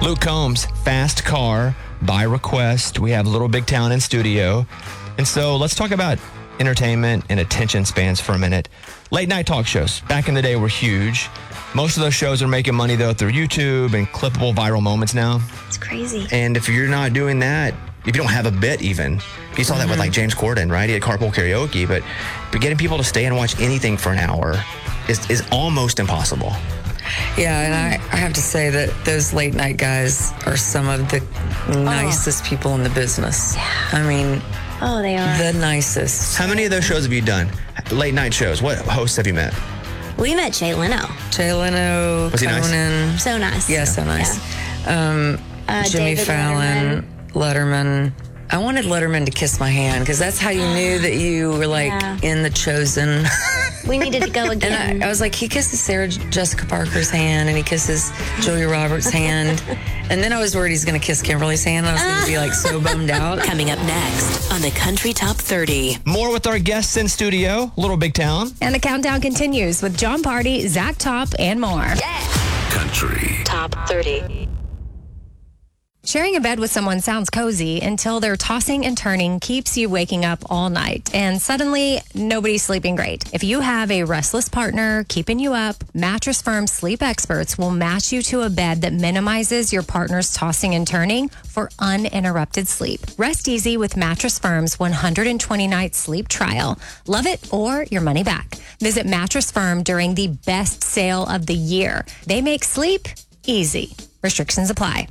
Luke Combs, Fast Car, by request. We have Little Big Town in studio. And so let's talk about entertainment and attention spans for a minute. Late night talk shows back in the day were huge. Most of those shows are making money, though, through YouTube and clippable viral moments now. It's crazy. And if you're not doing that, if you don't have a bit even, you saw that with like James Corden, right? He had carpool karaoke, but getting people to stay and watch anything for an hour is almost impossible. Yeah, and I have to say that those late night guys are some of the nicest people in the business. Yeah. I mean, they are. the nicest. How many of those shows have you done? Late night shows. What hosts have you met? We met Jay Leno. Jay Leno, Was he nice? Conan. So nice. Yeah, so nice. Jimmy David Fallon, Letterman. I wanted Letterman to kiss my hand because that's how you knew that you were like in the chosen. We needed to go again. And I was like, he kisses Sarah Jessica Parker's hand and he kisses Julia Roberts' hand. And then I was worried he's going to kiss Kimberly's hand. And I was going to be like so bummed out. Coming up next on the Country Top 30. More with our guests in studio, Little Big Town. And the countdown continues with John Party, Zach Top, and more. Country Top 30. Sharing a bed with someone sounds cozy until their tossing and turning keeps you waking up all night. And suddenly, nobody's sleeping great. If you have a restless partner keeping you up, Mattress Firm sleep experts will match you to a bed that minimizes your partner's tossing and turning for uninterrupted sleep. Rest easy with Mattress Firm's 120-night sleep trial. Love it or your money back. Visit Mattress Firm during the best sale of the year. They make sleep easy. Restrictions apply.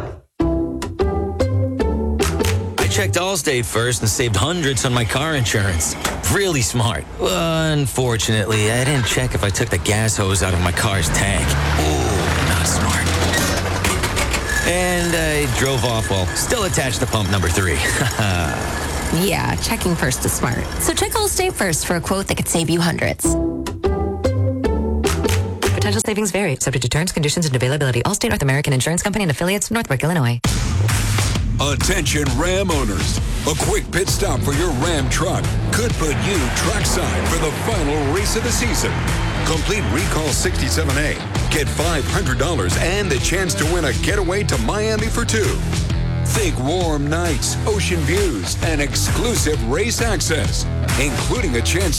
Checked Allstate first and saved hundreds on my car insurance. Really smart. Unfortunately, I didn't check if I took the gas hose out of my car's tank. Ooh, not smart. And I drove off while still attached to pump number 3. Yeah, checking first is smart. So check Allstate first for a quote that could save you hundreds. Potential savings vary, subject to terms, conditions, and availability. Allstate North American Insurance Company and affiliates, Northbrook, Illinois. Attention Ram owners. A quick pit stop for your Ram truck could put you trackside for the final race of the season. Complete Recall 67A. Get $500 and the chance to win a getaway to Miami for 2. Think warm nights, ocean views, and exclusive race access, including a chance